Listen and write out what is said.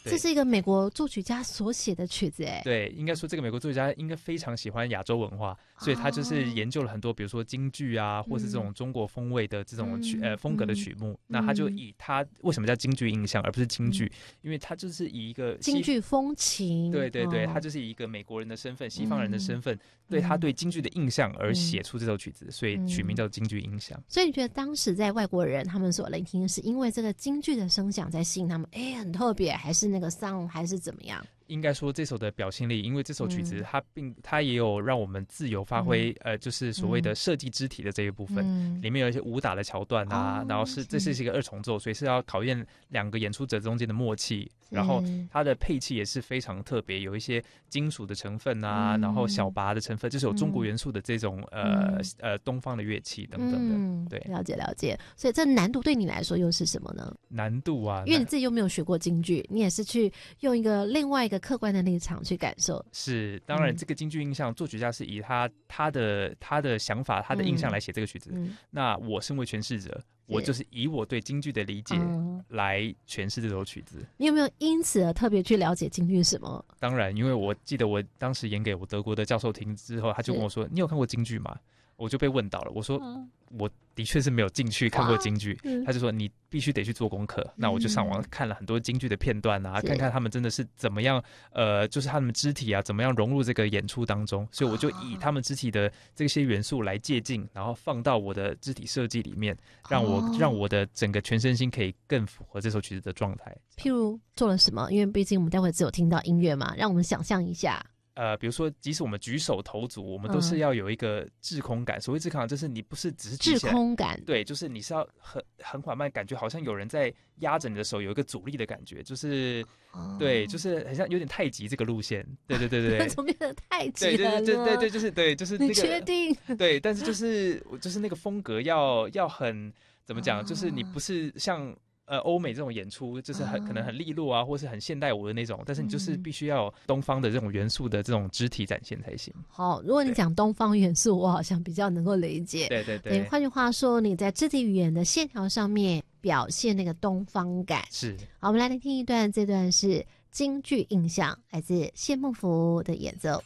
这是一个美国作曲家所写的曲子哎。 对，应该说这个美国作曲家应该非常喜欢亚洲文化，所以他就是研究了很多，比如说京剧啊，或是这种中国风味的这种风格的曲目。那他就以他为什么叫京剧印象而不是京剧？因为他就是以一个京剧风情， 对对对，他就是以一个美国人的身份、西方人的身份，对他对京剧的印象而写出这首曲子，所以取名叫京剧印象。 所以你觉得当时在外国人他们所聆听，是因为这个京剧的声响在吸引他们，很特别，还是那个 sound， 还是怎么样？ 应该说这首的表现力，因为这首曲子它也有让我们自由发挥，就是所谓的设计肢体的这一部分，里面有一些武打的桥段啊，然后这是一个二重奏，所以是要考验两个演出者中间的默契，然后它的配器也是非常特别，有一些金属的成分啊，然后小拔的成分，就是有中国元素的这种东方的乐器等等的。对， 了解了解。所以这难度对你来说又是什么呢？ 难度啊， 因为你自己又没有学过京剧，你也是去用另外一个客观的立场去感受。 是，当然这个京剧印象，作曲家是以他的想法、他的印象来写这个曲子。那我身为诠释者，我就是以我对京剧的理解来诠释这首曲子。 你有没有因此而特别去了解京剧什么？ 当然，因为我记得我当时演给我德国的教授听之后，他就跟我说：“你有看过京剧吗？”我就被问到了，我说我的确是没有进去看过京剧，他就说你必须得去做功课。那我就上网看了很多京剧的片段啊，看看他们真的是怎么样，就是他们肢体啊怎么样融入这个演出当中，所以我就以他们肢体的这些元素来借鉴，然后放到我的肢体设计里面，让我的整个全身心可以更符合这首曲子的状态。 譬如做了什么？因为毕竟我们待会只有听到音乐嘛，让我们想象一下。 比如说，即使我们举手投足，我们都是要有一个滞空感。所谓滞空感，就是你不是只是举起来， 滞空感， 对，就是你是要很缓慢，感觉好像有人在压着你的手，有一个阻力的感觉，就是对，就是很像有点太极这个路线。对对对对， 怎么变得太极了呢？ 对，就是那个。 你确定？ 对，但是就是那个风格要很怎么讲？就是你不是像。欧美这种演出就是可能很利落啊，或是很现代舞的那种，但是你就是必须要有东方的这种元素的这种肢体展现才行。 好，如果你讲东方元素，我好像比较能够理解。 对对对。 换句话说，你在肢体语言的线条上面表现那个东方感。 是。 好，我们来听一段，这段是京剧印象，来自谢幕府的演奏。